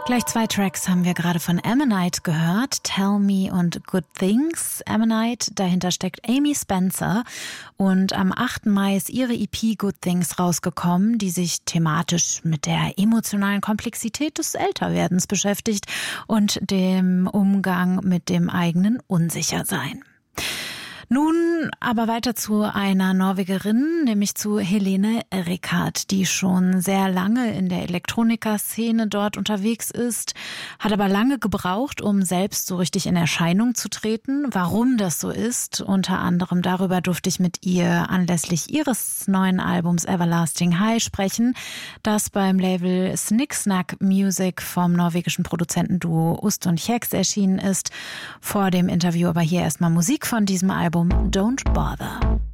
Gleich 2 Tracks haben wir gerade von Ammonite gehört, Tell Me und Good Things. Ammonite, dahinter steckt Amy Spencer und am 8. Mai ist ihre EP Good Things rausgekommen, die sich thematisch mit der emotionalen Komplexität des Älterwerdens beschäftigt und dem Umgang mit dem eigenen Unsichersein. Nun aber weiter zu einer Norwegerin, nämlich zu Helene Rikard, die schon sehr lange in der Elektronikerszene dort unterwegs ist, hat aber lange gebraucht, um selbst so richtig in Erscheinung zu treten. Warum das so ist, unter anderem darüber durfte ich mit ihr anlässlich ihres neuen Albums Everlasting High sprechen, das beim Label Snicksnack Music vom norwegischen Produzentenduo Ust und Kjeks erschienen ist. Vor dem Interview aber hier erstmal Musik von diesem Album Don't Bother.